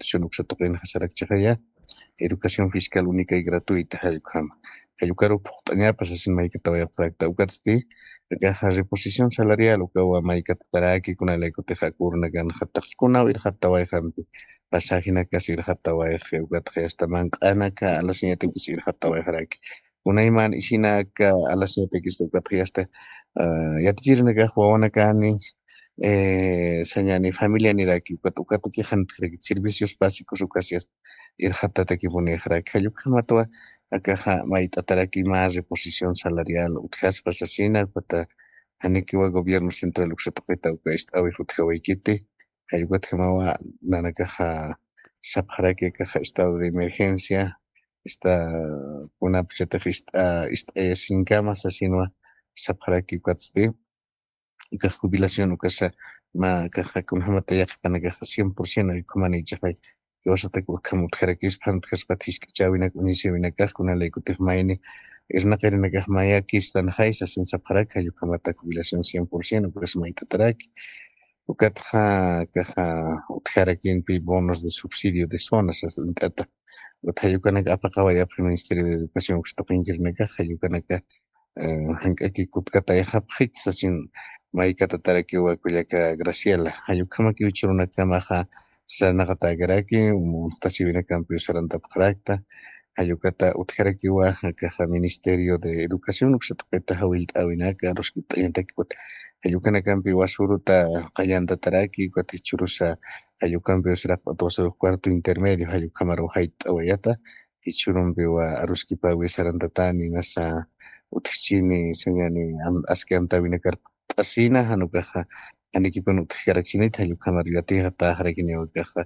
Constitución uksatoqin hasarakchaqaya educación fiscal única y gratuita hayukama hayukaru puqt'añapas asin maykata wayaqtrakta ukatsti kaja reposición salarial ukawa maykata taraki kunalaykutiqa kurnakan hattaqkuna wirhatta wayhampi pasajina kasi irhatta wayqi ukatqa hasta manq'anaka alasñatikis irhatta wayqraki kunayman isinaka alasñatikis ukatqa hasta yatichirnakaq wawanakani sañani familia niraki ukatuki hantikraki servicios básicos ukasias irhatataki puniqraki hallukhamatawa akaja mayt'ataraki más reposición salarial utqaspas asina pata hanikiwa gobierno central uksatuqita ukast'awi futqawaykiti hallukatamawa nanakaja sapjaraki kaja estado de emergencia esta kunapchataq ist'ayasinkamas asinwa sapjaraki ukatsti ika jubilación ukasa ma kaja kunhamata yaqpanakaja 100% ayukamanichaqay wasataqa wakamutqarakispa hanutqaspa tiskachawinaka unisiyawinakaq kunalaykutaq mayni irnaqarinakaq mayakistan haysa sin sapjaraka ayukamata jubilación 100% ukas maytataraki ukatqa kaja utqarakinpi bonos de subsidio de zonas hasta int'ata hayukanaka apaqawayapi Ministerio de Educación uksataqa inkirinakaq hayukanaka hank'aki kutkata yahapqhitsa sin maykata tarakiwa kullaka Graciela hayukamaki uchurunakamaqa sanaqata agaraki tasiwinakampi usarantapaqrakta hayukata utqarakiwa kaja Ministerio de Educación uksatuqita hawilt'awinaka ruskipt'añantakiput hayukanakampi wasuruta qallanta taraki katichurusa hayukampi usraq wasuru cuarto intermedio hayukamaru hayt'awayata ichurunpiwa aruskipawi sarantatani nasa utqchini sañani aski amtawinakarpa t'asina hanukaja anikipun utqkarakchinita hayukamaru yatiqa taqrakiniwakaja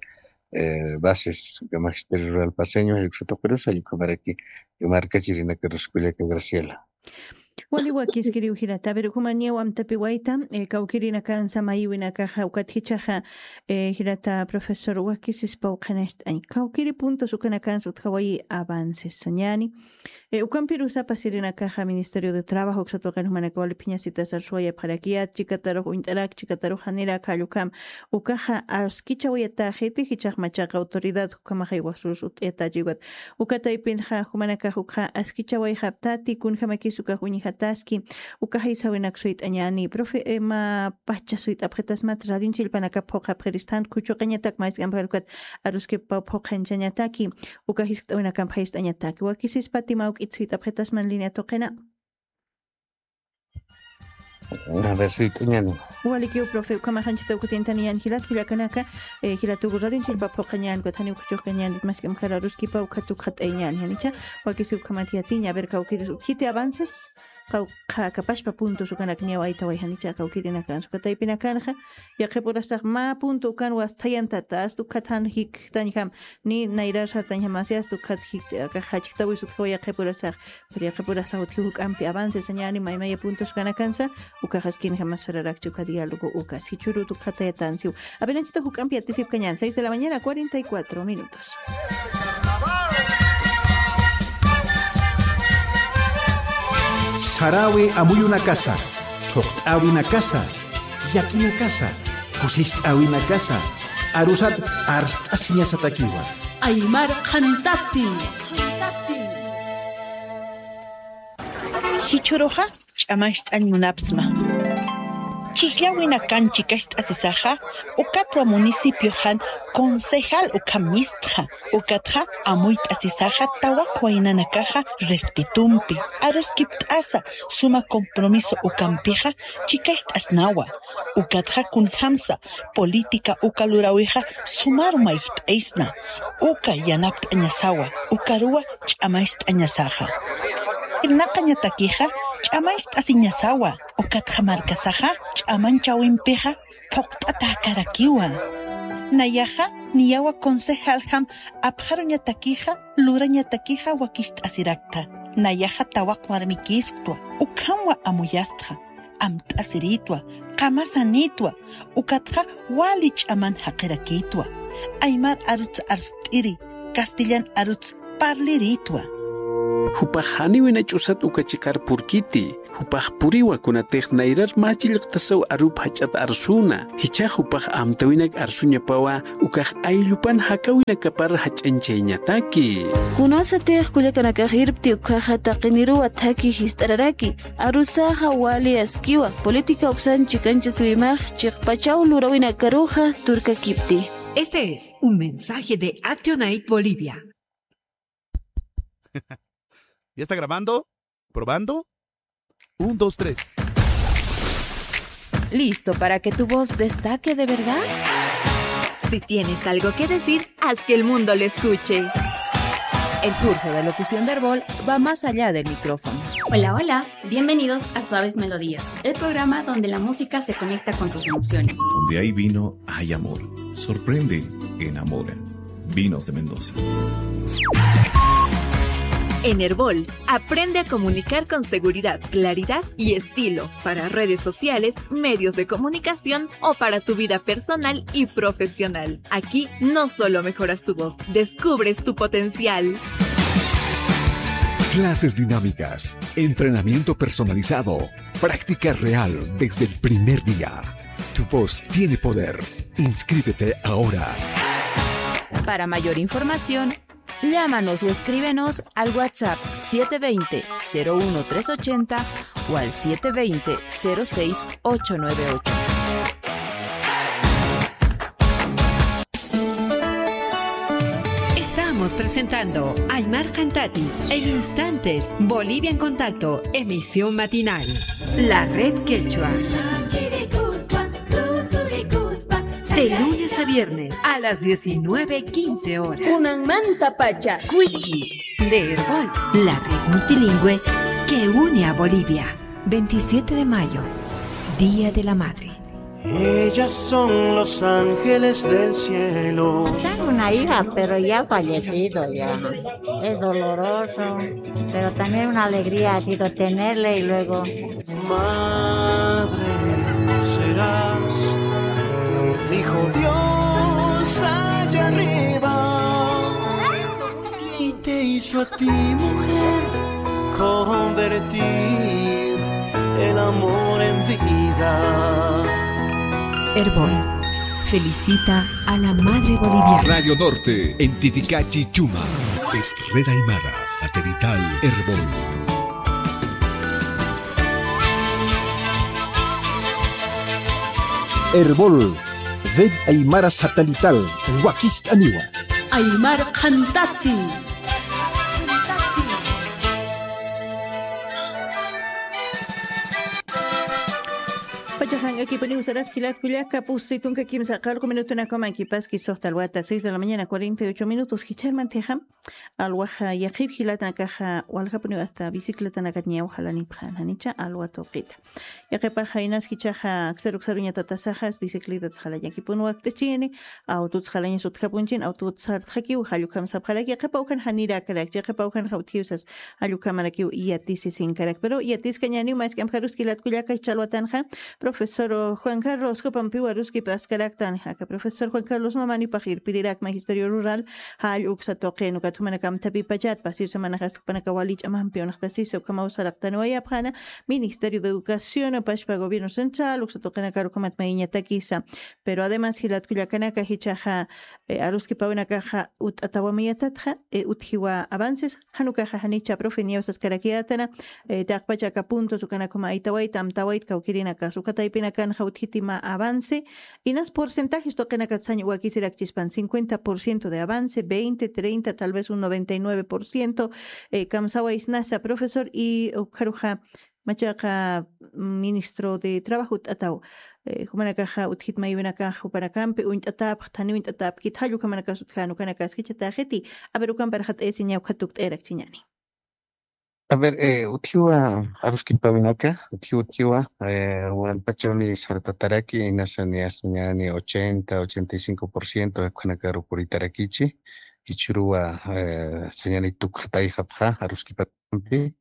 bases magisterio rural paseño hayuksatuqirusa hayukamaraki markachirinaka ruskullaka Graciela. Waliwakis kiri uhirata pero kumanya wamtapi waita kaukirina kan samayiwina kaja ukathichaja hirata profesor wakis ispauqanast ay kaukiri puntos ukana kan suthawayi avances sañani ukampiru sapasirina kaja Ministerio de Trabajo uksatoqan humanakawali piñasita sarsuaya parakia chikataruj interak chikataruj hanira kallukam ukaja askichawayata jeti hichaq machaqa autoridad ukamahay wasus uteta jiwat ukataypinja humanakaj ukja askichaway haptati kunjamakisuka hataski ukahay sawinak suit añani profe ma pacha suit abjetas mat radio chilpanaka poqa preristan kucho qañatak mais gambalkat aruske poqa enchañataki ukahis tawina kampais añataki wakisis patimauk itsuit abjetas man línea toqena a ver suit añani walikio profe kamahanchita ukutintanian hilakanaka hilatugu radio chilpa poqañan kutani kucho qañan mas gamkara aruski pa ukatukhat añan hanicha wakisi ukamatiatiña ver kaukiris ukite avances kapashpa puntos ukanak ñawayta wayhanicha kawkirina kan sukataypina kanja yaqipurasaq ma punto kan wastayantatas tukatan hik tanjam ni nairasha tanjamasias tukat hik hachiktawi sukho yaqipurasaq pero yaqipurasaq uthuk ampi avance sañani maymaya puntos kana kansa ukajaskin jamás sararakchu ka diálogo ukas hichuru tukatayatansiu abenachita huk ampi atisip kañan 6 de la mañana 44 minutos. Sarawi amuyuna casa, Toqt'awina casa, Yakina casa, Kusist'awina casa, Arusat Arst'asiña satakiwa. Aymar Khantatin. Hichuruja, Chamasht'an munapsma. Chihlawina kanchikasht asisaja, ukatwa municipio han concejal ukamistja, ukatja amuit asisaja tawakwaina nakaja respetumpi, aruskipt asa, suma compromiso ukampija, chikasht asnawa, ukatja kun hamsa, política ukalurawiha, sumar maicht eisna, uka yanapt añasawa, ukarua chamasht añasaja. Irnaqañatakija, ch'amaysht asiñasawa, ukatja markasaja, ch'amanchawinpiqa, poqt'ata karakiwa. Nayaja, niyawa concejal ham, apjaruñatakija, lurañatakija wakist asirakta. Nayaja tawak warmikistwa, ukamwa amuyastja, amt'asiritwa, qamasanitwa, ukatja wali ch'aman haqirakitwa. Aymar arutz arst'iri, Castellan arutz parliritwa. Hupajani wina chusat ukachikar purkiti, hupaj puriwa kunatej nairar machiliq tasaw arup hach'at arsuna hicha hupaj amtawinak arsunya pawa ukaj aylupan hakawina kapar hach'anchayñataki kunasatej kullakanakaj irpti ukaja taqiniru ataki histararaki arusaja wali askiwa política uksan chikancha suimaj chiqpachaw lurawina karuja turka kipti. Este es un mensaje de Actionaid Bolivia. ¿Ya está grabando? ¿Probando? 1, 2, 3. ¿Listo para que tu voz destaque de verdad? Si tienes algo que decir, haz que el mundo lo escuche. El curso de locución de Herbol va más allá del micrófono. Hola, hola. Bienvenidos a Suaves Melodías, el programa donde la música se conecta con tus emociones. Donde hay vino, hay amor. Sorprende, enamora. Vinos de Mendoza. En Herbol, aprende a comunicar con seguridad, claridad y estilo para redes sociales, medios de comunicación o para tu vida personal y profesional. Aquí no solo mejoras tu voz, descubres tu potencial. Clases dinámicas, entrenamiento personalizado, práctica real desde el primer día. Tu voz tiene poder. Inscríbete ahora. Para mayor información, llámanos o escríbenos al WhatsApp 720-01380 o al 720-06898. Estamos presentando Aymar Cantati en instantes. Bolivia en Contacto, emisión matinal. La Red Quechua. De lunes a viernes a las 19:15 horas. Unamanta pacha. Cuichi de Herbol, la red multilingüe que une a Bolivia. 27 de mayo, Día de la Madre. Ellas son los ángeles del cielo. Tengo una hija, pero ya ha fallecido ya. Es doloroso, pero también una alegría ha sido tenerle y luego... Madre serás, dijo Dios allá arriba, y te hizo a ti, mujer, convertir el amor en vida. Herbol felicita a la madre boliviana. Radio Norte, en Titicachi, Chuma. Es Red Aymara, satelital Herbol. Herbol, Red Aymara satelital, Huaquist Aniwa. Aymar Cantati. Aquí ponemos horas kilat kuliaka pusitun que kimsa cargo minuto na coma aquí paski sohta alwata 6 de la mañana 48 minutos hichar manteja alwaja yaqib hilat na caja walja pone hasta bicicleta na katnya ojalá ni phana nicha alwato qita yaqipa khainas hichaja aksar uksarunya tatasajas bicicleta tsala yaki pon waqt chini auto tsalaña sut khapunchin auto tsar khaki halu kam sab khala yaqipa ukan hanira karak yaqipa ukan khawtiusas halu kamara ki yatisi sin karak pero yatis kanyani mas kam kharus kilat kuliaka chalwatanja profesor Juan Carlos Copampiwa Ruski Pascaractan, Haka, profesor Juan Carlos Mamani Pajir, Pirirak, Magisterio Rural, Hal Uxatoquen, Ukatumanakam Tapi Pachat, Pasir Semanajas Panakawalich, Amampion, Tasis, Kamausaraktanuaya Pana, Ministerio de Educación, Pashpa Gobierno Central, Uxatoquen, Karukamat Mainya Takisa, pero además Hilat Kuyakanaka, Hichaja, Aruski Paunakaja, Atawamiatatja, Uthiwa Avances, Hanukaja Hanicha, Profeniosas Karakiatana, Takpachaka Puntos, Ukanakoma Itawait, Amtawait, Kaukirina, Sukataipina. Kan Jautítima avance y las porcentajes toquen Katsaño Huaquisirak Chispan 50% de avance, 20, 30, tal vez un 99%. Kamsawa Isnasa, profesor y Karuja Machaca, ministro de Trabajo Atau. Humanakaja Uthit Mayunakaja para Campe, Untatap, Tanuint Atap, Kitayu Kamanakasutjano, Kanakas Kichatajeti, Aberukan Parhat Esinya Katuk Erak Chiñani. A ver, utiwa aruski pawinaka, utiwa, Pachoni Sartataraki, Nasania Señani 80-85% de Kanakaru Puritarakichi, Ichurua Señani Tuktai Hapha, Aruski Pampi,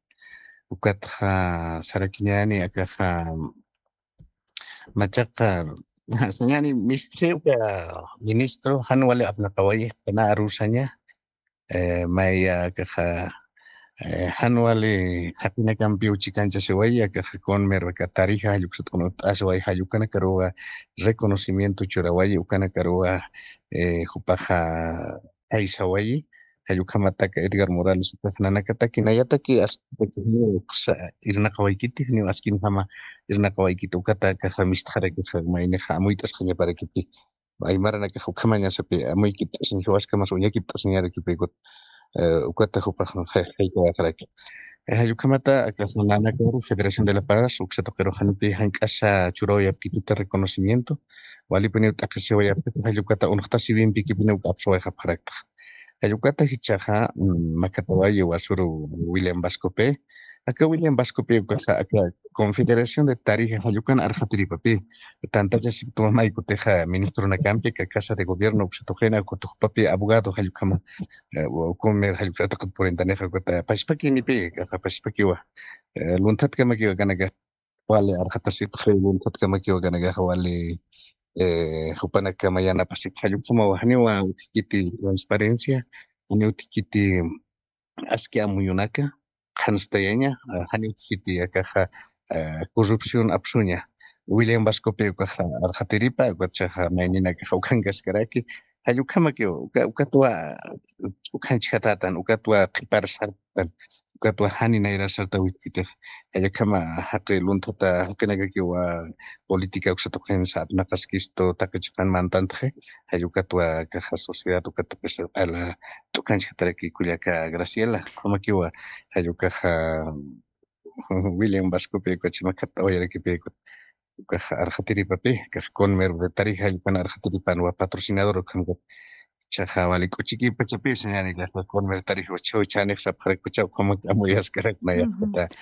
Ukatha Sarakiñani, Akaha Machaka, Señani ministro, Hanuale Abnakawai, Pana Arusanya, Maya Kaha. Hanuale hapina cambio chicancha sewaya que con merca tarija hayuksut con asway hayukana karoa reconocimiento churawaya ukana karoa jupaja aisawayi hayukamata ka Edgar Morales nanakata kinayata ki irna kawaikiti ni askin hama irna kawaikiti ukata ka hamistara que maine hamuitas hanya para kiti aymara na ka hukamanya sape amuikit sin huaska mas unyakit senyara kipekot ukata jupaja hayko akaraki hayukamata akasanana karu Federación de la Paz uksato kero hanupi hankasa churawaya pituta reconocimiento wali pene utakasiwaya hayukata unhta sibin piki pene ukapsoya haparakta Ayukata hichaja Macatawayo Wasuru William Vascope. Acá William Vascope acá Confederación de Tarija Hayucan Arjatiripapi. Tanta ya Maico Teja ministro Nakampi que Casa de Gobierno Xatogena Cotupapi abogado Hayukama comer Hayukata por entaneja Cota Paspaki ni pe Paspakiwa. Luntat Kamakiwa Ganaga Wale Arjatasip Luntat Kamakiwa Ganaga Wale Jupanaka Mayana Pasip Hayukama Wahaniwa Utikiti transparencia, Hani Utikiti Askia Muyunaka, Hanstayaña, Hani Utikiti Akaja corrupción absuña. William Vascope Arjateripa, Guachaja Mainina Kaukangas Karaki, Hayukama Ukatua Ukanchatan, Ukatua Kiparsatan. Ukatua hani naira sarta wikite ayakama haqi luntata haqinaga wa política uksatokensa naqaskisto takachikan mantante ayukatua caja sociedad ukata pesa ala tukancha taraki kuliaka Graciela como que wa ayukaja William Vascope kochimakata oyaraki peko ukaja arjatiripapi caja conmer de tarija ayukan arjatiripan wa patrocinador como Chaja vale kuchiki pachapi señani la convertir hijo chanex para kucha como amuyas karak na ya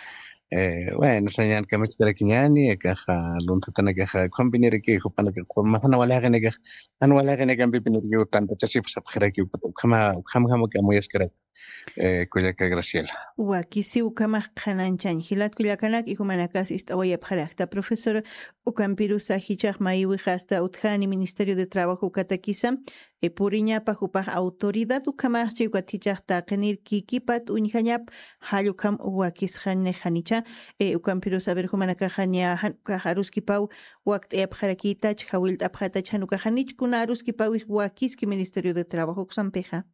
bueno señan que me espera kiñani caja luntatana caja combinir que jupana que como hana wala gene que bipinir yo tanto chasif sabkhara que kama que amuyas karak kuyaka Graciela wakisi ukama kananchan hilat kuyakanak y humanakas istawaya bharakta profesor ukampirusa hichak maiwi hasta uthani Ministerio de Trabajo katakisa puriña pajupaj autoridad ukamaj chihuatichaj taqenir kikipat unijanyap hayukam wakis hanne hanicha ukampirusa ver humanakajanya kajaruskipau wakt ebharakita chhawilt abhata chanukajanich kuna aruskipau wakis ki Ministerio de Trabajo xampeja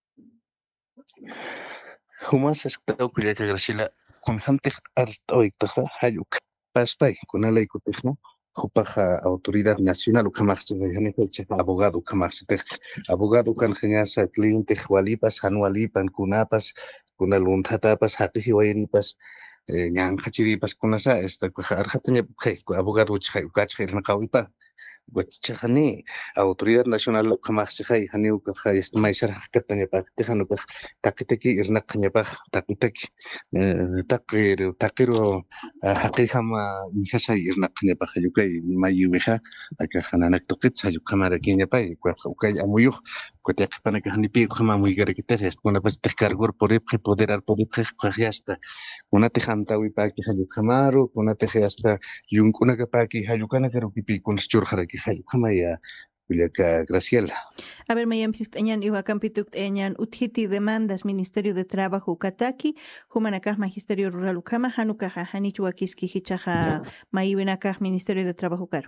Humas esctau kuyaka Graciela con hantej artoiktaja hayuk paspay con alay kutejno Jupaja autoridad nacional ukamachte abogado ukamachte abogado kan geniasa cliente walipas anualipan kunapas kunaluntatapas haqiji wayripas ñanqachiripas kunasa esta arjataña abogado ukachqirna qawipa Guachani, Autoridad Nacional Kamachai, Hanuka, Maisar Katanya Pak, Tehanuka, Takiteki, Irnakanyabach, Takiteki, Takiro, Hakihama, Mihasa, Irnakanyabach, Yukai, Mayuha, Akahananakitsa, Yukamara Kenyapai, Kwakai, Amuyu, Kotakanakanipi, Kama, Wigarikiteres, one of us Tekargur, Poder, Poriasta, Unatehantawi Paki, Hayukamaru, Unateasta, Yunkunakapaki, Hayukanakarupi, Kunsturharaki. Hayukamaya, Juliaca Graciela. A ver, Mayam Piscañan, Iwakampituk Eñan, Uthiti demandas Ministerio de Trabajo Kataki, Humanakaj Magisterio Rural Ukama, Hanukaja, Hanichuakiski, Hichaja, Mayuinakaj Ministerio de Trabajo Caro.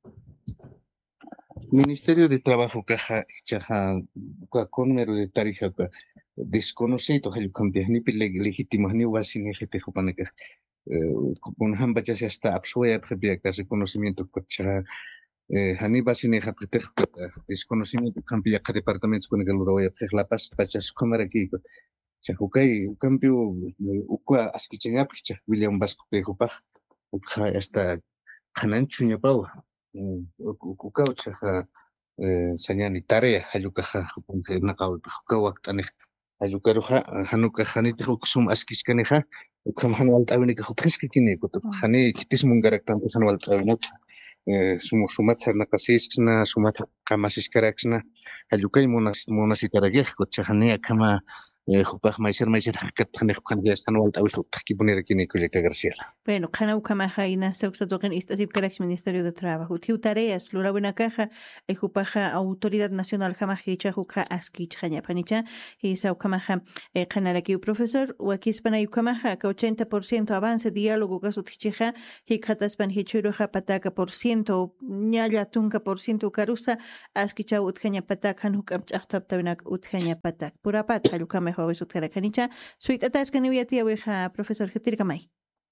Ministerio de Trabajo Caja, Hichaja, Conmero de Tarija, desconocido, Hayukampia, ni legítimos, ni Wasini, Jetejupanaka, con Hambachas hasta Absuea, Prebiacas, reconocimiento, Cocha. Haniba sin desconocimiento cambia departamentos con el Uruguay La Paz pachas cámara aquí chahukai cambio ukua askichenya picha William Vascope Jupaj ukha hasta kananchunya pau ukau chaha señani tarea hayukaja jupunke naqaw ukawaqtani hayukaruja hanuka haniti uksum askichkaneja ukam hanwal tawnika jupeskikini kutuk hani kitis mungarak tanto hanwal tawnak sumat sarnaqasisna sumat qamasiskaraqsna allukay munasitaragej kuchahania kama Jupaj maiser hakatjane jukan ya están walta wislo takipunera kini Kuliaka Graciela. Bueno, kana ukamaja ina seuxatoquen istasip karax Ministerio de Trabajo. Tiu tareas lurabuna caja jupaja Autoridad Nacional jamajicha juka askich jaña panicha y saukamaja kanaraki profesor wakispana ukamaja ka 80% avance diálogo gasuticheja hikataspan hichuruja pataka por ciento ñalla tunka por ciento karusa askicha utjaña patakan hukam chaqtaptawinak utjaña patak purapat halukama joves utkarakanicha suitatas kaniwiatia weja profesor Getirkamay.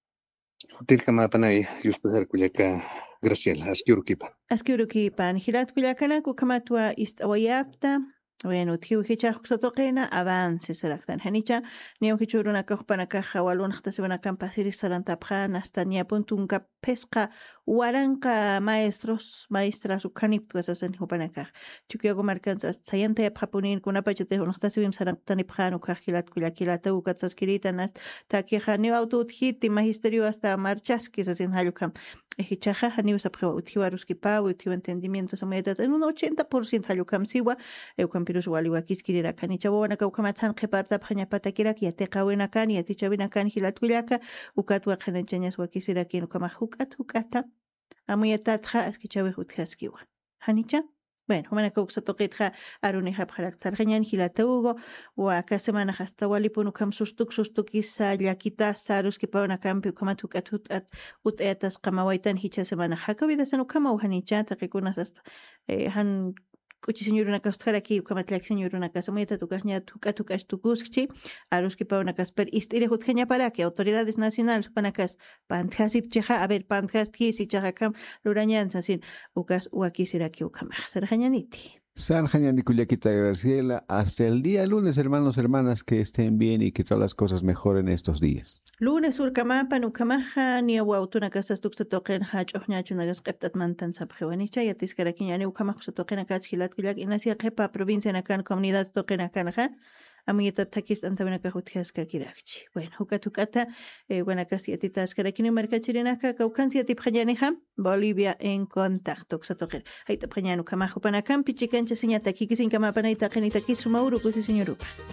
Tilkama panay yuspahar Kuliaka Graciela Askiurukipan hilat Kuliakana kukamatwa istawayapta. Bueno, tiu hicha huxatoqena avance seraktan hanicha neo hichuruna kahpana kaha walun khtasibana kampasiri salantapjan hasta nia puntunka pesca waranka maestras ukanip tuasasen hupana kah chukyago markansas sayante aphapunin kunapachete huxtasibim sarantanipjan ukhajilat Kuliakilata ukatsaskirita nas takiha neo autot hit magisterio hasta marchaskis asin halukam hichaja haniu sapkhwa uthiwaruski pa uthiwa entendimiento sometat en un 80% halukam siwa Pirus waliwakis kirira kan ichawana kaukamatan qeparta phañapata kirak yatiqawina kan yatichabina kan hilat Kuliaka ukatwa qhanachanyas wakisira kin ukama hukata amuyatatja askichawe utjaskiwa hanicha bueno humana kauksatoqitja aruni hapharak tsarqañan hilata ugo wa kasemana hasta walipunu kam sustukisa llakita saruski pawana kampi ukamat hukat utayatas qamawaitan hicha semana hakavidasan ukama hanicha taqikunas hasta han Kuchi señoruna kastaraki ukamatlak señoruna kasamuyata tukajña tukash tukuskchi aruski paunakas per istire hutjaña para que autoridades nacionales panakas pantjasip cheja a ver pantjasti si cheja kam lurañanza sin ukas uakisiraki ukamaj serjañaniti. San Jañani Kuliakita Graciela, hasta el día lunes, hermanos, hermanas, que estén bien y que todas las cosas mejoren estos días. Lunes urkamapan ukamaja ni awautuna kasas tuksatoqen hach ohñachunagas qeptat mantan sabjewanicha yatisqarakiñani ukamaj sotoqen akas hilat Kuliak inasia qepa provincia nakan comunidad toqen akanja amiyata takis antavinaka hutjaska kirakchi. Bueno, hukatukata guanakasi atitas karakini markachirinaka kaukansi atipjañaneja Bolivia en contacto ksatoqen. Haita pjañanu kamajo panakan pichikancha señata kikisin kamapanayta qenita kisuma urukusi señorupa.